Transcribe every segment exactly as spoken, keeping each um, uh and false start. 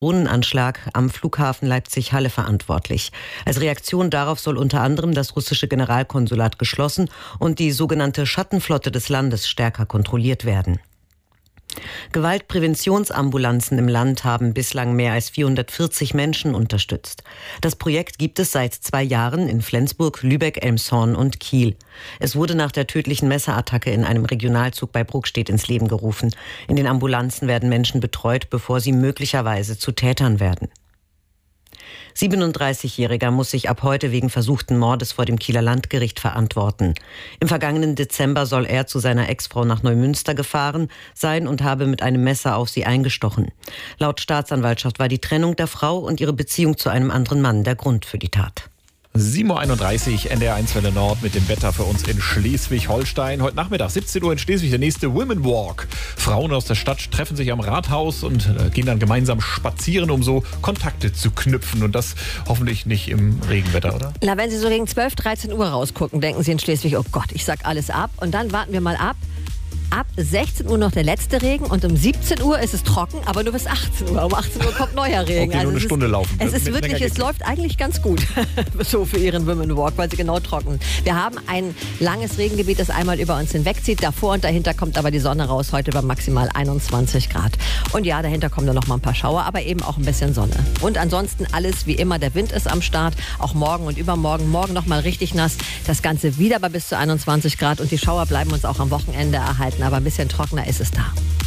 Drohnenanschlag am Flughafen Leipzig-Halle verantwortlich. Als Reaktion darauf soll unter anderem das russische Generalkonsulat geschlossen und die sogenannte Schattenflotte des Landes stärker kontrolliert werden. Gewaltpräventionsambulanzen im Land haben bislang mehr als vierhundertvierzig Menschen unterstützt. Das Projekt gibt es seit zwei Jahren in Flensburg, Lübeck, Elmshorn und Kiel. Es wurde nach der tödlichen Messerattacke in einem Regionalzug bei Bruckstedt ins Leben gerufen. In den Ambulanzen werden Menschen betreut, bevor sie möglicherweise zu Tätern werden. siebenunddreißigjähriger muss sich ab heute wegen versuchten Mordes vor dem Kieler Landgericht verantworten. Im vergangenen Dezember soll er zu seiner Ex-Frau nach Neumünster gefahren sein und habe mit einem Messer auf sie eingestochen. Laut Staatsanwaltschaft war die Trennung der Frau und ihre Beziehung zu einem anderen Mann der Grund für die Tat. sieben Uhr einunddreißig, N D R eins Welle Nord mit dem Wetter für uns in Schleswig-Holstein. Heute Nachmittag, siebzehn Uhr in Schleswig, der nächste Women Walk. Frauen aus der Stadt treffen sich am Rathaus und gehen dann gemeinsam spazieren, um so Kontakte zu knüpfen. Und das hoffentlich nicht im Regenwetter, oder? Na, wenn Sie so gegen zwölf, dreizehn Uhr rausgucken, denken Sie in Schleswig, oh Gott, ich sag alles ab. Und dann warten wir mal ab. Ab sechzehn Uhr noch der letzte Regen und um siebzehn Uhr ist es trocken, aber nur bis achtzehn Uhr. Um achtzehn Uhr kommt neuer Regen. Okay, also nur eine es Stunde ist, laufen. Es ist Mit wirklich, es läuft eigentlich ganz gut so für Ihren Women Walk, weil sie genau trocken. Wir haben ein langes Regengebiet, das einmal über uns hinwegzieht. Davor und dahinter kommt aber die Sonne raus, heute bei maximal einundzwanzig Grad. Und ja, dahinter kommen dann noch mal ein paar Schauer, aber eben auch ein bisschen Sonne. Und ansonsten alles wie immer, der Wind ist am Start, auch morgen und übermorgen. Morgen noch mal richtig nass, das Ganze wieder bei bis zu einundzwanzig Grad und die Schauer bleiben uns auch am Wochenende erhalten, aber ein bisschen trockener ist es da.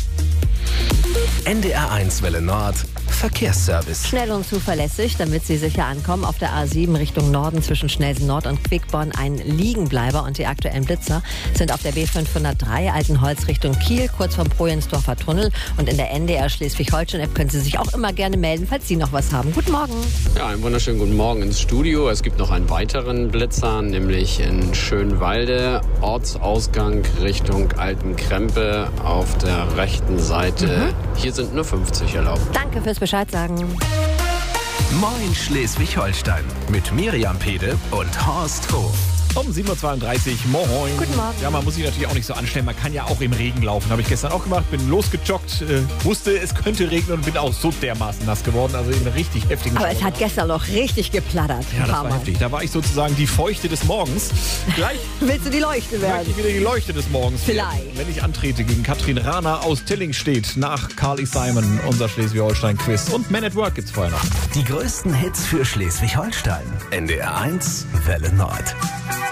N D R eins Welle Nord Verkehrsservice. Schnell und zuverlässig, damit Sie sicher ankommen. Auf der A sieben Richtung Norden zwischen Schnelsen Nord und Quickborn ein Liegenbleiber und die aktuellen Blitzer sind auf der B fünfhundertdrei Altenholz Richtung Kiel, kurz vom Projensdorfer Tunnel. Und in der N D R Schleswig-Holstein-App können Sie sich auch immer gerne melden, falls Sie noch was haben. Guten Morgen. Ja, einen wunderschönen guten Morgen ins Studio. Es gibt noch einen weiteren Blitzer, nämlich in Schönwalde, Ortsausgang Richtung Altenkrempe auf der rechten Seite. Mhm. Hier sind nur fünfzig erlaubt. Danke fürs Bescheid sagen. Moin Schleswig-Holstein mit Miriam Pede und Horst Hof. Um sieben Uhr zweiunddreißig, moin. Guten Morgen. Ja, man muss sich natürlich auch nicht so anstellen. Man kann ja auch im Regen laufen. Habe ich gestern auch gemacht. Bin losgejoggt, äh, wusste, es könnte regnen und bin auch so dermaßen nass geworden. Also in einer richtig heftigen Aber Schauer. es hat gestern noch richtig geplattert. Ja, das war heftig. Da war ich sozusagen die Feuchte des Morgens. Gleich Willst du die Leuchte möchte werden? ich wieder die Leuchte des Morgens Vielleicht. werden, wenn ich antrete gegen Katrin Rahner aus Tillingstedt nach Carly Simon, unser Schleswig-Holstein-Quiz. Und Man at Work gibt's vorher noch. Die größten Hits für Schleswig-Holstein. N D R eins Welle Nord.